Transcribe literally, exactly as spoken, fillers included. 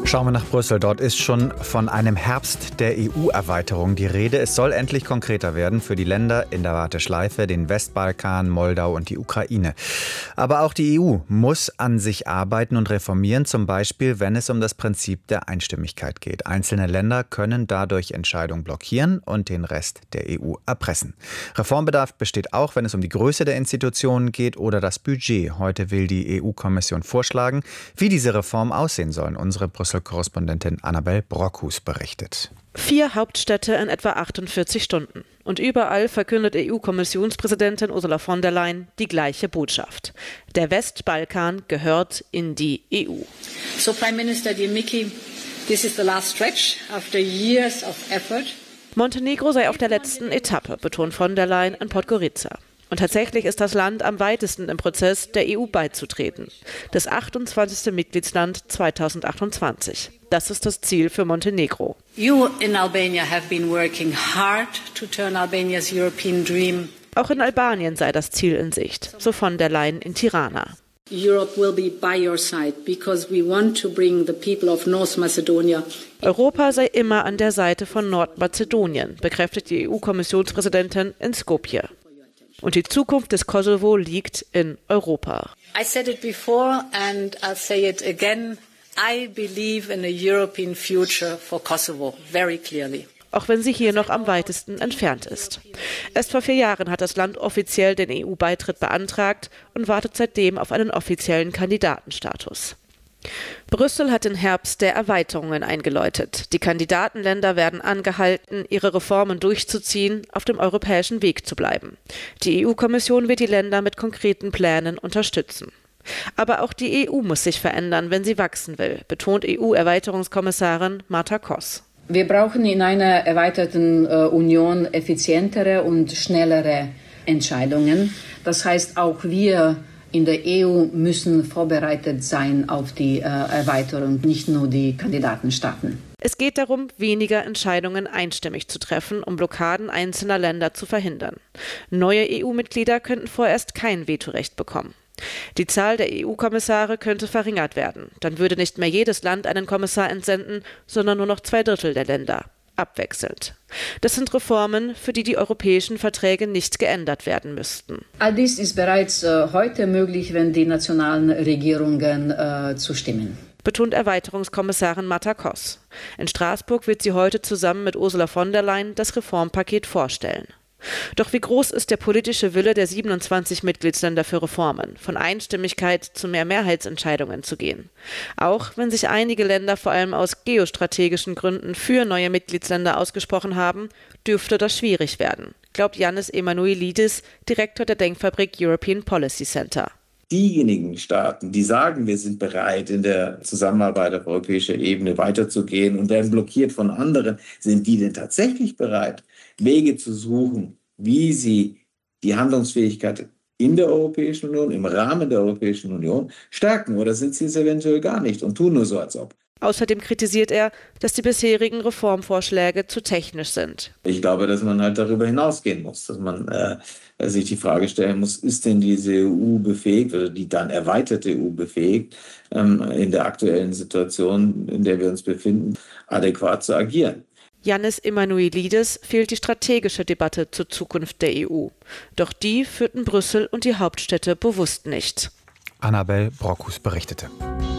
Schauen wir nach Brüssel. Dort ist schon von einem Herbst der E U-Erweiterung die Rede. Es soll endlich konkreter werden für die Länder in der Warteschleife, den Westbalkan, Moldau und die Ukraine. Aber auch die E U muss an sich arbeiten und reformieren, zum Beispiel, wenn es um das Prinzip der Einstimmigkeit geht. Einzelne Länder können dadurch Entscheidungen blockieren und den Rest der E U erpressen. Reformbedarf besteht auch, wenn es um die Größe der Institutionen geht oder das Budget. Heute will die E U-Kommission vorschlagen, wie diese Reformen aussehen sollen. Unsere Brüssel-Korrespondentin Annabel Brockhus berichtet. Vier Hauptstädte in etwa achtundvierzig Stunden. Und überall verkündet E U-Kommissionspräsidentin Ursula von der Leyen die gleiche Botschaft. Der Westbalkan gehört in die E U. So, Prime Minister Djamiki, this is the last stretch after years of effort. Montenegro sei auf der letzten Etappe, betont von der Leyen in Podgorica. Und tatsächlich ist das Land am weitesten im Prozess, der E U beizutreten. Das achtundzwanzigste Mitgliedsland zweitausendachtundzwanzig. Das ist das Ziel für Montenegro. You in Albania have been working hard to turn Albania's European dream. Auch in Albanien sei das Ziel in Sicht, so von der Leyen in Tirana. Europe will be by your side because we want to bring the people of North Macedonia. Europa sei immer an der Seite von Nordmazedonien, bekräftigt die E U-Kommissionspräsidentin in Skopje. Und die Zukunft des Kosovo liegt in Europa. I said it before and I'll say it again. I believe in a European future for Kosovo, very clearly. Auch wenn sie hier noch am weitesten entfernt ist. Erst vor vier Jahren hat das Land offiziell den E U-Beitritt beantragt und wartet seitdem auf einen offiziellen Kandidatenstatus. Brüssel hat den Herbst der Erweiterungen eingeläutet. Die Kandidatenländer werden angehalten, ihre Reformen durchzuziehen, auf dem europäischen Weg zu bleiben. Die E U-Kommission wird die Länder mit konkreten Plänen unterstützen. Aber auch die E U muss sich verändern, wenn sie wachsen will, betont E U-Erweiterungskommissarin Marta Koss. Wir brauchen in einer erweiterten äh, Union effizientere und schnellere Entscheidungen. Das heißt, auch wir in der E U müssen vorbereitet sein auf die äh, Erweiterung, nicht nur die Kandidatenstaaten. Es geht darum, weniger Entscheidungen einstimmig zu treffen, um Blockaden einzelner Länder zu verhindern. Neue E U-Mitglieder könnten vorerst kein Vetorecht bekommen. Die Zahl der E U-Kommissare könnte verringert werden. Dann würde nicht mehr jedes Land einen Kommissar entsenden, sondern nur noch zwei Drittel der Länder. Abwechselnd. Das sind Reformen, für die die europäischen Verträge nicht geändert werden müssten. All dies ist bereits äh, heute möglich, wenn die nationalen Regierungen äh, zustimmen. Betont Erweiterungskommissarin Marta Koss. In Straßburg wird sie heute zusammen mit Ursula von der Leyen das Reformpaket vorstellen. Doch wie groß ist der politische Wille der siebenundzwanzig Mitgliedsländer für Reformen, von Einstimmigkeit zu mehr Mehrheitsentscheidungen zu gehen? Auch wenn sich einige Länder vor allem aus geostrategischen Gründen für neue Mitgliedsländer ausgesprochen haben, dürfte das schwierig werden, glaubt Yannis Emanuelidis, Direktor der Denkfabrik European Policy Center. Diejenigen Staaten, die sagen, wir sind bereit, in der Zusammenarbeit auf europäischer Ebene weiterzugehen und werden blockiert von anderen, sind die denn tatsächlich bereit, Wege zu suchen, wie sie die Handlungsfähigkeit in der Europäischen Union, im Rahmen der Europäischen Union stärken? Oder sind sie es eventuell gar nicht und tun nur so, als ob? Außerdem kritisiert er, dass die bisherigen Reformvorschläge zu technisch sind. Ich glaube, dass man halt darüber hinausgehen muss, dass man äh, sich die Frage stellen muss, ist denn diese E U befähigt oder die dann erweiterte E U befähigt, ähm, in der aktuellen Situation, in der wir uns befinden, adäquat zu agieren? Yannis Emanuelidis fehlt die strategische Debatte zur Zukunft der E U. Doch die führten Brüssel und die Hauptstädte bewusst nicht. Annabel Brockhus berichtete.